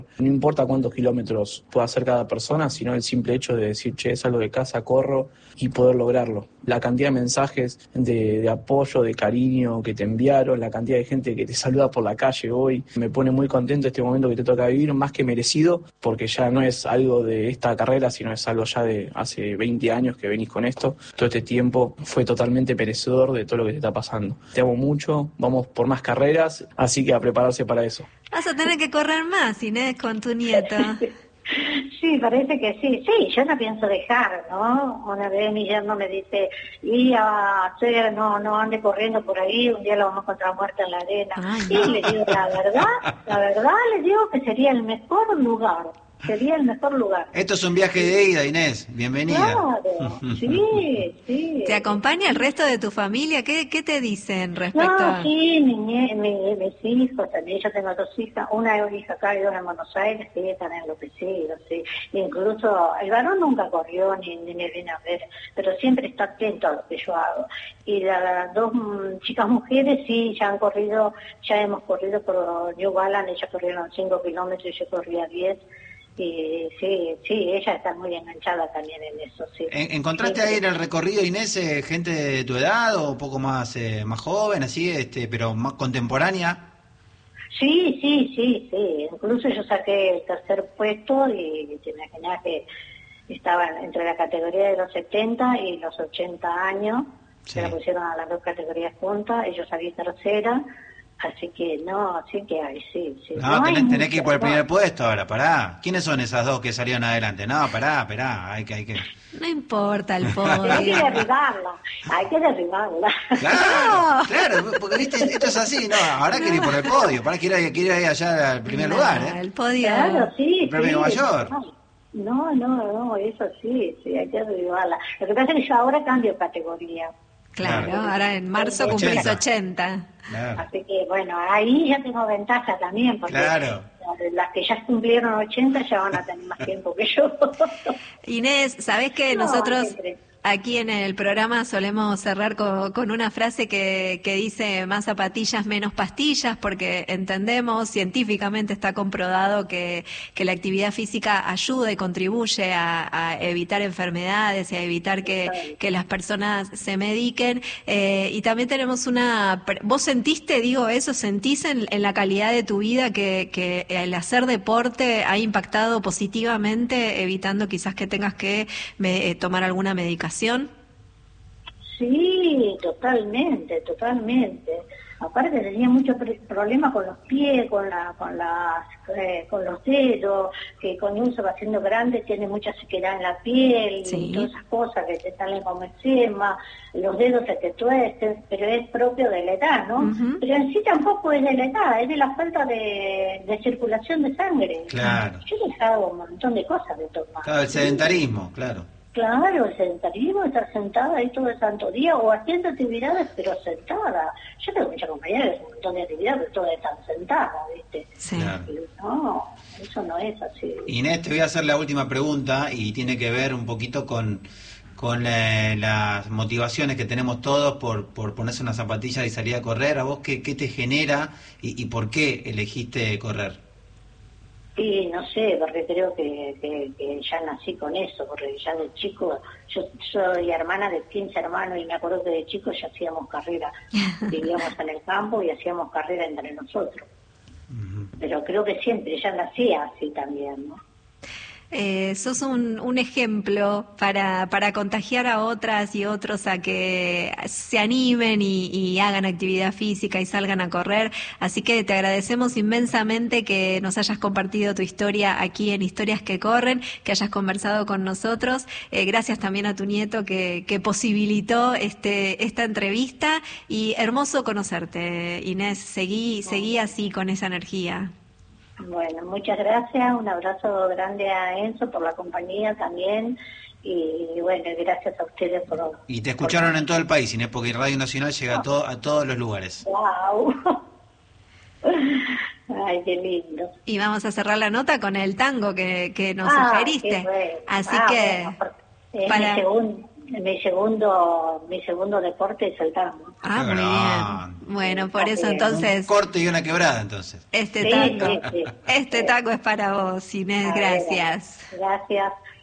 No importa cuántos kilómetros pueda hacer cada persona, sino el simple hecho de decir, che, salgo de casa, corro y poder lograrlo. La cantidad de mensajes de apoyo, de cariño que te enviaron, la cantidad de gente que te saluda por la calle hoy, me pone muy contento este momento que te toca vivir, más que merecido, porque ya no es algo de esta carrera, sino es algo ya de hace 20 años que venís con esto. Todo este tiempo fue totalmente merecedor de todo lo que te está pasando. Te amo mucho, vamos por más carreras, así que a prepararse para eso. Vas a tener que correr más, Inés, con tu nieto. Sí, parece que sí. Sí, yo no pienso dejar, ¿no? Una vez mi yerno me dice, y a suegra, no ande corriendo por ahí, un día lo vamos a encontrar muerta en la arena. Ay, y le digo, la verdad le digo que sería el mejor lugar. Sería el mejor lugar. Esto es un viaje de ida, Inés. Bienvenida. Claro, sí. ¿Te acompaña el resto de tu familia? ¿Qué te dicen respecto a...? Sí, mis hijos también. Yo tengo 2 hijas, una hija acá y 2 en Buenos Aires, que están enloquecidos, sí. Incluso el varón nunca corrió ni me viene a ver, pero siempre está atento a lo que yo hago. Y las 2 chicas mujeres, sí, ya hemos corrido por New Balance, ellas corrieron 5 kilómetros y yo corría 10. Y sí, ella está muy enganchada también en eso, sí. ¿Encontraste ahí en el recorrido, Inés, gente de tu edad o un poco más joven, así, pero más contemporánea? Sí. Incluso yo saqué el 3er puesto y te imaginas que estaba entre la categoría de los 70 y los 80 años. Sí. Se la pusieron a las 2 categorías juntas, ellos salí 3ª. Así que hay, sí. No, tenés que ir por el primer puesto ahora, pará. ¿Quiénes son esas 2 que salieron adelante? No, pará, hay que... No importa el podio. Hay que derribarla. Claro, porque viste, esto es así, ¿no? Ahora quiero ir por el podio, quiero ir allá al primer lugar, ¿eh? El podio. Claro, sí. El premio mayor. No, eso sí, hay que derribarla. Lo que pasa es que yo ahora cambio categoría. Claro, ahora en marzo cumplís 80. Claro. Así que, bueno, ahí ya tengo ventaja también, porque las que ya cumplieron 80 ya van a tener más tiempo que yo. Inés, ¿sabés que nosotros aquí en el programa solemos cerrar con una frase que dice más zapatillas, menos pastillas, porque entendemos, científicamente está comprobado que la actividad física ayuda y contribuye a evitar enfermedades y a evitar que las personas se mediquen. Y también tenemos ¿vos sentiste, sentís en la calidad de tu vida que el hacer deporte ha impactado positivamente, evitando quizás que tengas que tomar alguna medicación? Sí, totalmente. Aparte tenía muchos problemas con los pies, con los dedos, que cuando uno se va haciendo grande tiene mucha sequedad en la piel, sí. Y todas esas cosas que te salen como eczema, los dedos se te tuercen, pero es propio de la edad, ¿no? Uh-huh. Pero en sí tampoco es de la edad, es de la falta de circulación de sangre. Claro. Yo he dejado un montón de cosas de tomar. Claro, el sedentarismo, claro. Claro, el sedentarismo, estar sentada ahí todo el santo día o haciendo actividades pero sentada. Yo tengo muchas compañeras que hacen un montón de actividades pero todas están sentadas, ¿viste? Sí. Claro. No, eso no es así. Inés, te voy a hacer la última pregunta y tiene que ver un poquito con las motivaciones que tenemos todos por ponerse una zapatilla y salir a correr. ¿A vos qué te genera y por qué elegiste correr? Sí, no sé, porque creo que ya nací con eso, porque ya de chico, yo soy hermana de 15 hermanos y me acuerdo que de chico ya hacíamos carrera, vivíamos en el campo y hacíamos carrera entre nosotros. Uh-huh. Pero creo que siempre ya nacía así también, ¿no? Sos un ejemplo para contagiar a otras y otros a que se animen y hagan actividad física y salgan a correr. Así que te agradecemos inmensamente que nos hayas compartido tu historia aquí en Historias que Corren, que hayas conversado con nosotros. Gracias también a tu nieto que posibilitó esta entrevista y hermoso conocerte, Inés. Seguí así con esa energía. Bueno, muchas gracias, un abrazo grande a Enzo por la compañía también y bueno, gracias a ustedes por... Y te escucharon en todo el país, Inés, porque Radio Nacional llega a todos los lugares. ¡Wow! Ay, qué lindo. Y vamos a cerrar la nota con el tango que nos sugeriste. Bueno. Así que... Bueno, mi segundo deporte es el tango. Ah, muy bien. Bueno, por eso entonces... Un corte y una quebrada, entonces. Este tango es para vos, Inés, gracias. Gracias.